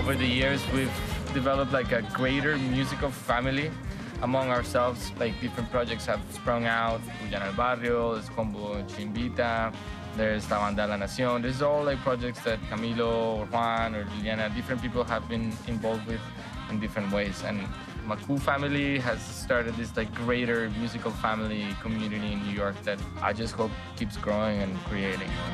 Over the years, we've developed like a greater musical family among ourselves. Like different projects have sprung out. Julián al Barrio, there's Combo Chimbita, there's La Banda La Nación. There's all like projects that Camilo or Juan or Liliana, different people have been involved with in different ways. And Maku family has started this like greater musical family community in New York that I just hope keeps growing and creating.